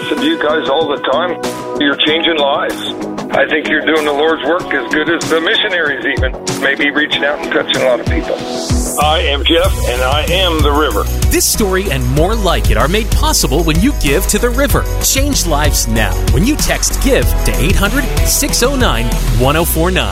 listen to you guys all the time. You're changing lives. I think you're doing the Lord's work as good as the missionaries even. Maybe reaching out and touching a lot of people. I am Jeff, and I am the river. This story and more like it are made possible when you give to the river. Change lives now when you text GIVE to 800-609-1049.